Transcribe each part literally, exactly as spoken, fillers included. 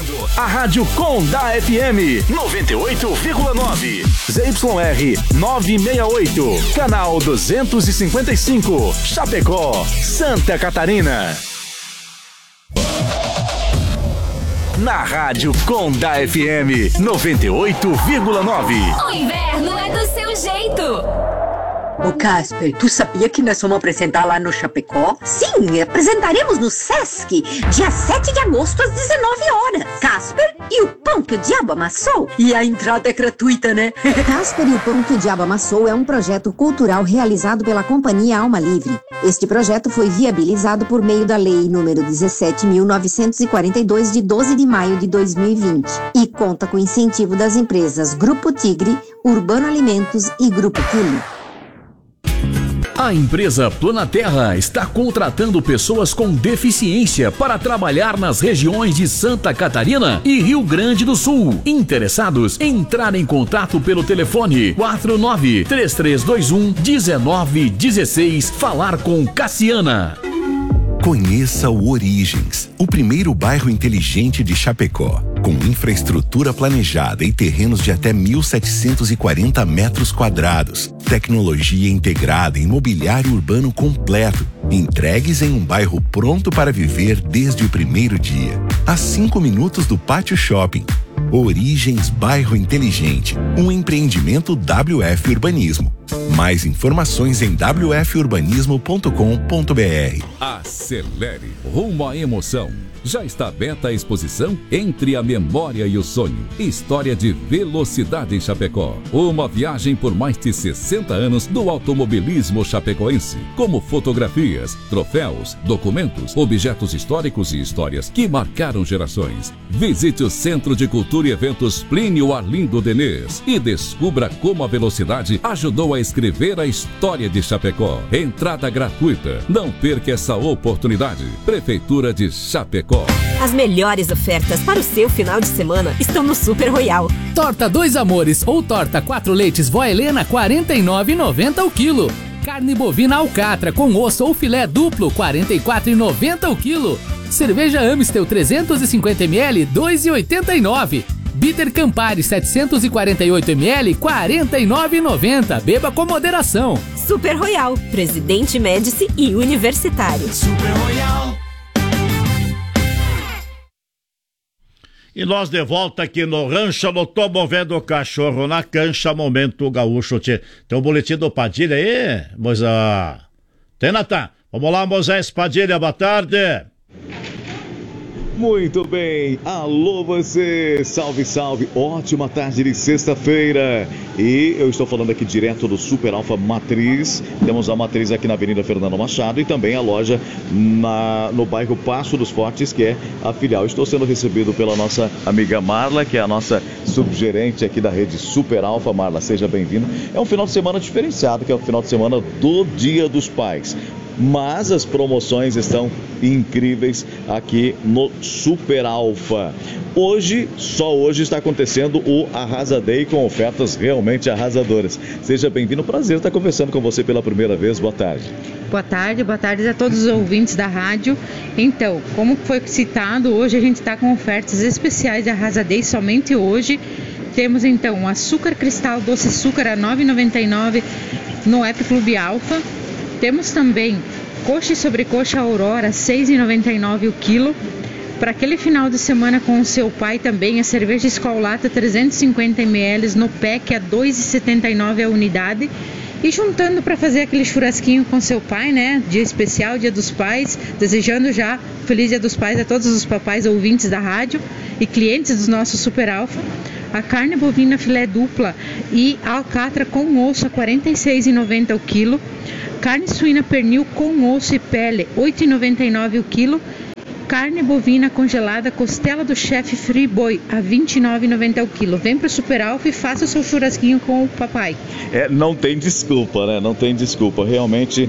ouvindo a Rádio Com da F M noventa e oito vírgula nove, Z Y R novecentos e sessenta e oito, canal duzentos e cinquenta e cinco, Chapecó, Santa Catarina. Na Rádio Com da F M noventa e oito vírgula nove. O inverno é do seu jeito. Ô Casper, tu sabia que nós vamos apresentar lá no Chapecó? Sim, apresentaremos no Sesc, dia sete de agosto às dezenove horas. Casper e o Pão que o Diabo Amassou. E a entrada é gratuita, né? Casper e o Pão que o Diabo Amassou é um projeto cultural realizado pela Companhia Alma Livre. Este projeto foi viabilizado por meio da Lei número dezessete mil novecentos e quarenta e dois, de doze de maio de dois mil e vinte, e conta com o incentivo das empresas Grupo Tigre, Urbano Alimentos e Grupo Quilo. A empresa Planaterra está contratando pessoas com deficiência para trabalhar nas regiões de Santa Catarina e Rio Grande do Sul. Interessados? Entrar em contato pelo telefone quatro nove três três dois um um nove um seis. Falar com Cassiana. Conheça o Origens, o primeiro bairro inteligente de Chapecó, com infraestrutura planejada e terrenos de até mil setecentos e quarenta metros quadrados, tecnologia integrada e mobiliário urbano completo, entregues em um bairro pronto para viver desde o primeiro dia, a cinco minutos do Pátio Shopping. Origens Bairro Inteligente, um empreendimento W F Urbanismo. Mais informações em w f urbanismo ponto com ponto b r. Acelere rumo à emoção. Já está aberta a exposição Entre a Memória e o Sonho, história de velocidade em Chapecó. Uma viagem por mais de sessenta anos do automobilismo chapecoense, como fotografias, troféus, documentos, objetos históricos e histórias que marcaram gerações. Visite o Centro de Cultura e Eventos Plínio Arlindo Denês e descubra como a velocidade ajudou a escrever a história de Chapecó. Entrada gratuita. Não perca essa oportunidade. Prefeitura de Chapecó. As melhores ofertas para o seu final de semana estão no Super Royal. Torta Dois Amores ou torta quatro leites Vó Helena, quarenta e nove reais e noventa centavos o quilo. Carne bovina alcatra com osso ou filé duplo, quarenta e quatro reais e noventa centavos o quilo. Cerveja Amstel trezentos e cinquenta mililitros, dois reais e oitenta e nove centavos. Bitter Campari setecentos e quarenta e oito mililitros, quarenta e nove reais e noventa centavos. Beba com moderação. Super Royal, Presidente Médici e Universitário. Super Royal. E nós de volta aqui no Rancho, no Tomovendo do Cachorro, na Cancha, Momento Gaúcho. Tem um boletim do Padilha aí, Moisés? Tem, Natan? Vamos lá, Moisés Padilha, boa tarde. Muito bem, alô você, salve, salve, ótima tarde de sexta-feira. E eu estou falando aqui direto do Super Alfa Matriz. Temos a Matriz aqui na Avenida Fernando Machado e também a loja na, no bairro Passo dos Fortes, que é a filial. Estou sendo recebido pela nossa amiga Marla, que é a nossa subgerente aqui da rede Super Alfa. Marla, seja bem-vinda. É um final de semana diferenciado, que é o final de semana do Dia dos Pais. Mas as promoções estão incríveis aqui no Super Alfa. Hoje, só hoje está acontecendo o Arrasa Day com ofertas realmente arrasadoras. Seja bem-vindo, prazer estar conversando com você pela primeira vez. Boa tarde. Boa tarde, boa tarde a todos os ouvintes da rádio. Então, como foi citado, hoje a gente está com ofertas especiais de Arrasa Day somente hoje. Temos então açúcar cristal doce açúcar a nove reais e noventa e nove centavos no App Clube Alfa. Temos também coxa e sobrecoxa Aurora, seis reais e noventa e nove centavos o quilo. Para aquele final de semana com o seu pai também, a cerveja Skol Lata trezentos e cinquenta mililitros no pack a dois reais e setenta e nove centavos a unidade. E juntando para fazer aquele churrasquinho com seu pai, né? Dia especial, Dia dos Pais. Desejando já Feliz Dia dos Pais a todos os papais ouvintes da rádio e clientes dos nossos Super Alfa. A carne bovina filé dupla e alcatra com osso a quarenta e seis reais e noventa centavos o quilo. Carne suína pernil com osso e pele, oito reais e noventa e nove centavos o quilo. Carne bovina congelada, costela do chefe Free Boy, a vinte e nove reais e noventa centavos o quilo. Vem para o Super Alfa e faça o seu churrasquinho com o papai. É, não tem desculpa, né? Não tem desculpa. Realmente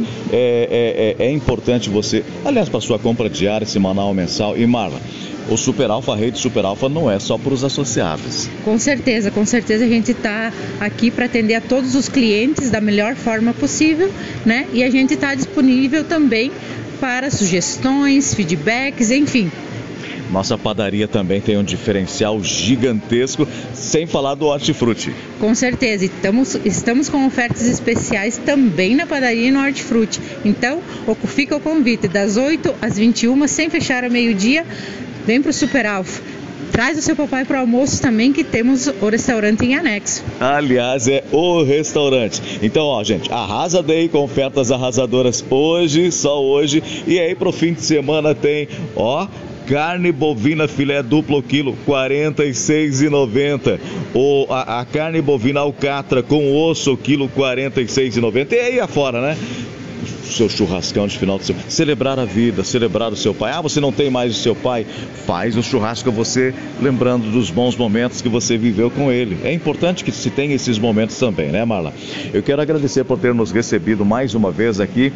é, é, é importante você, aliás, para sua compra diária, semanal, mensal. E Marla, o Super Alfa, a rede Super Alfa não é só para os associados. Com certeza, com certeza a gente está aqui para atender a todos os clientes da melhor forma possível, né? E a gente está disponível também para sugestões, feedbacks, enfim. Nossa padaria também tem um diferencial gigantesco, sem falar do hortifruti. Com certeza, estamos, estamos com ofertas especiais também na padaria e no hortifruti. Então, fica o convite, das oito às vinte e uma, sem fechar ao meio-dia, vem para o Super Alfa. Traz o seu papai para o almoço também, que temos o restaurante em anexo. Aliás, é o restaurante. Então, ó, gente, Arrasa Day com ofertas arrasadoras hoje, só hoje. E aí, pro fim de semana tem, ó, carne bovina filé duplo quilo, quarenta e seis reais e noventa centavos. Ou a, a carne bovina alcatra com osso, quilo, quarenta e seis reais e noventa centavos. E aí afora, né? Seu churrascão de final de semana, celebrar a vida, celebrar o seu pai. Ah, você não tem mais o seu pai? Faz o churrasco você, lembrando dos bons momentos que você viveu com ele. É importante que se tenha esses momentos também, né, Marla? Eu quero agradecer por ter nos recebido mais uma vez aqui,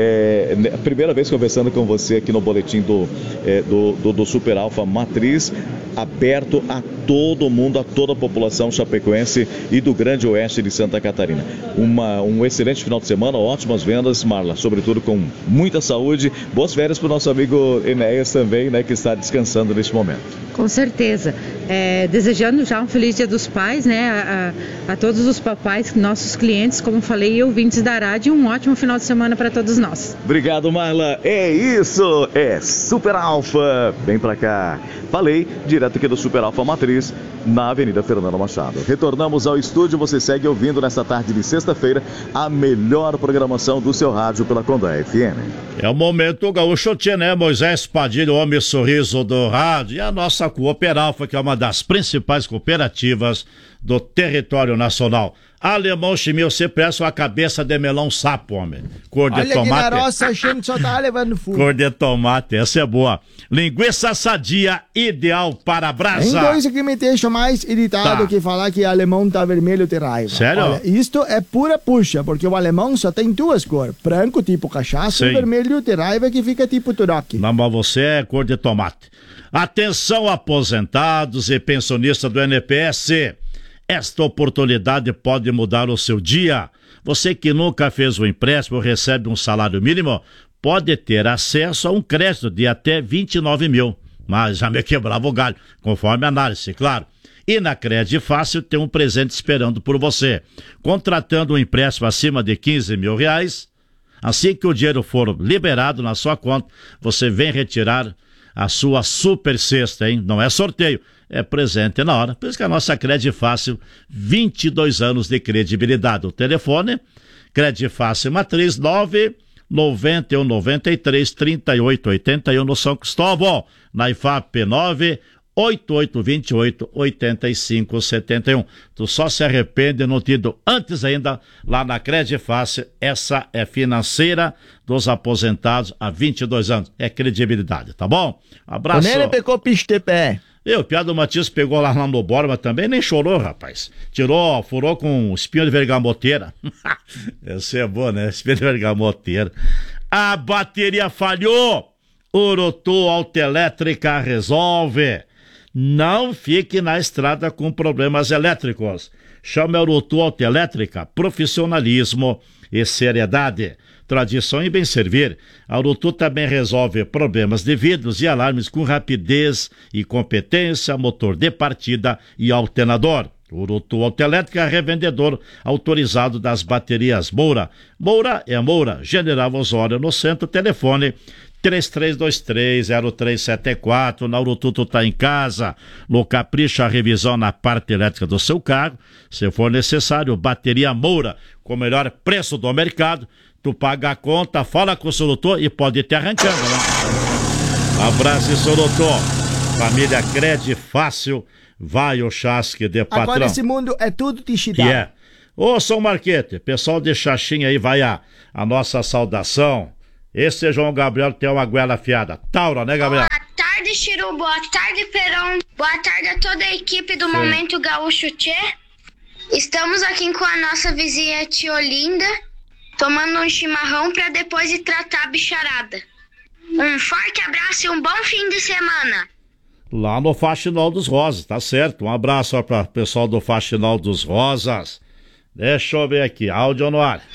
é, a primeira vez conversando com você aqui no boletim do, é, do, do, do Super Alfa Matriz, aberto a todo mundo, a toda a população chapecoense e do Grande Oeste de Santa Catarina. Uma, um excelente final de semana, ótimas vendas, Marla, sobretudo com muita saúde. Boas férias para o nosso amigo Enéas também, né, que está descansando neste momento. Com certeza. É, desejando já um feliz Dia dos Pais, né, a, a, a todos os papais, nossos clientes, como falei, e ouvintes da rádio, um ótimo final de semana para todos nós. Obrigado, Marla. É isso, é Super Alfa. Vem para cá. Falei, direto aqui do Super Alfa Matriz, na Avenida Fernando Machado. Retornamos ao estúdio, você segue ouvindo nesta tarde de sexta-feira a melhor programação do seu rádio pela Condé F M. É o momento gaúcho, né? Moisés Padilha, o homem sorriso do rádio, e a nossa Cooperalfa, que é uma das principais cooperativas do território nacional. Alemão Chimil, você presta uma cabeça de melão sapo, homem. Cor de Olha tomate. Olha que na roça a gente só tá levando fogo. Cor de tomate, essa é boa. Linguiça sadia, ideal para brasa. Tem coisa que me deixa mais irritado Tá. que falar que alemão tá vermelho de raiva. Sério? Olha, isto é pura puxa, porque o alemão só tem duas cores. Branco, tipo cachaça, Sim. e vermelho de raiva, que fica tipo turoque. Não, mas você é cor de tomate. Atenção, aposentados e pensionistas do N P S. Esta oportunidade pode mudar o seu dia. Você que nunca fez um empréstimo ou recebe um salário mínimo, pode ter acesso a um crédito de até vinte e nove mil. Mas já me quebrava o galho, conforme a análise, claro. E na Crédito Fácil tem um presente esperando por você. Contratando um empréstimo acima de quinze mil reais, assim que o dinheiro for liberado na sua conta, você vem retirar a sua super cesta, hein? Não é sorteio, é presente na hora. Por isso que a nossa Crédito Fácil, vinte e dois anos de credibilidade. O telefone, Crédito Fácil Matriz, nove nove um nove três, três oito oito um no São Cristóvão. Na I F A P, nove oito oito dois oito, oito cinco sete um. Tu só se arrepende de não ter ido antes ainda lá na Crédito Fácil. Essa é financeira dos aposentados há vinte e dois anos. É credibilidade, tá bom? Abraço. O Nene pegou piche de pé. Eu, o Piado Matias pegou lá, lá no Borba também, nem chorou, rapaz. Tirou, furou com espinho de vergamoteira. Essa é boa, né? Espinho de vergamoteira. A bateria falhou. Urutu Autoelétrica resolve. Não fique na estrada com problemas elétricos. Chame a Urutu Autoelétrica, profissionalismo e seriedade. Tradição e bem servir. A Urutu também resolve problemas de vidros e alarmes com rapidez e competência, motor de partida e alternador. Urutu Autoelétrica, revendedor autorizado das baterias Moura. Moura é Moura, General Osório no centro, telefone três três dois três, zero três sete quatro. Na Urutu tu tá em casa. No Capricha, a revisão na parte elétrica do seu carro. Se for necessário, bateria Moura com o melhor preço do mercado. Tu paga a conta, fala com o Sorotô e pode ir te arrancando, né? Abraço, Sorotô. Família Crédito Fácil, vai o chasque de patrão. Agora esse mundo é tudo de Que é. Ô, São Marquete, pessoal de Xaxim aí, vai a, a nossa saudação. Esse é João Gabriel, tem uma goela afiada. Taura, né, Gabriel? Boa tarde, Chiru. Boa tarde, Perão. Boa tarde a toda a equipe do Sim. Momento Gaúcho Tchê. Estamos aqui com a nossa vizinha Tia Olinda, tomando um chimarrão para depois ir tratar a bicharada. Um forte abraço e um bom fim de semana. Lá no Faxinal dos Rosas, tá certo? Um abraço para o pessoal do Faxinal dos Rosas. Deixa eu ver aqui, áudio no ar.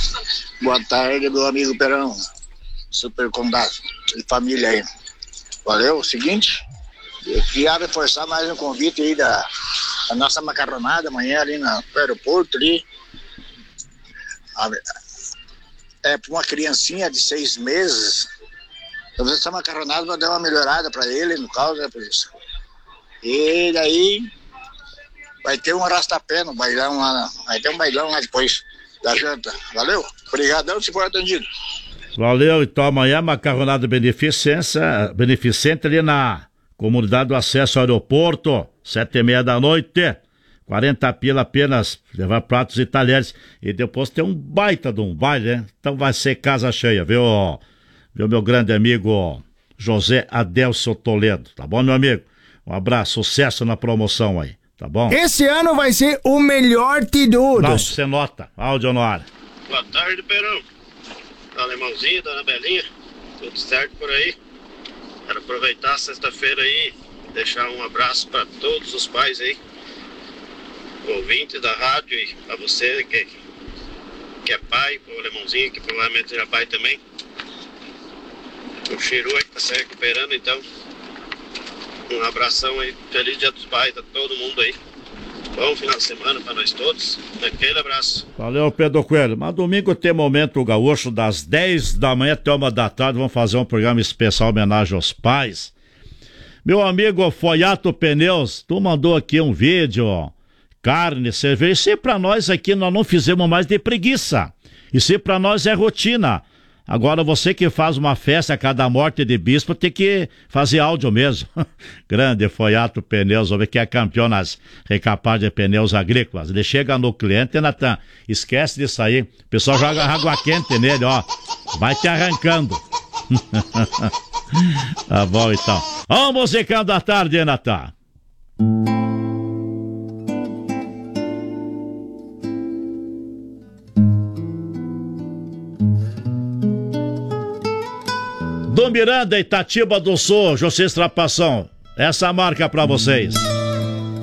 Boa tarde, meu amigo Perão. Super Condado, de família aí. Valeu, o seguinte, Eu queria reforçar mais um convite aí da, da nossa macarronada amanhã ali no aeroporto ali. A, é para uma criancinha de seis meses. Talvez essa macarronada vai dar uma melhorada para ele, no caso, né, por isso. E daí vai ter um arrastapé no bailão lá, vai ter um bailão lá depois da janta. Valeu? Obrigadão se for atendido. Valeu, então amanhã macarronada beneficência, beneficente ali na comunidade do acesso ao aeroporto, sete e meia da noite, quarenta pila apenas, levar pratos e talheres, e depois tem um baita de um baile, né? Então vai ser casa cheia, viu? Viu, meu grande amigo José Adelso Toledo, tá bom, meu amigo? Um abraço, sucesso na promoção aí, tá bom? Esse ano vai ser o melhor de todos. Não, você nota, áudio no ar. Boa tarde, Perão. Alemãozinho, Dona Belinha, tudo certo por aí? Quero aproveitar a sexta-feira aí, deixar um abraço para todos os pais aí, ouvintes da rádio, e para você que, que é pai, o Alemãozinho que provavelmente será pai também. O Chiru aí que tá se recuperando, então um abração aí, feliz dia dos pais a todo mundo aí. Bom final de semana para nós todos. Aquele abraço. Valeu, Pedro Coelho. Mas domingo tem Momento Gaúcho, das dez da manhã até uma da tarde. Vamos fazer um programa especial homenagem aos pais. Meu amigo Foiato Pneus, tu mandou aqui um vídeo, ó. Carne, cerveja. Isso aí pra nós aqui nós não fizemos mais de preguiça. Isso aí pra nós é rotina. Agora você que faz uma festa a cada morte de bispo tem que fazer áudio mesmo. Grande Foiato Pneus, vamos ver que é campeão nas recapagens de pneus agrícolas. Ele chega no cliente, Natan, esquece disso aí. O pessoal joga água quente nele, ó. Vai te arrancando. Tá bom então. Ó, o musicão da tarde, Natan. Do Miranda, Itatiba do Sul, José Estrapação. Essa marca pra vocês.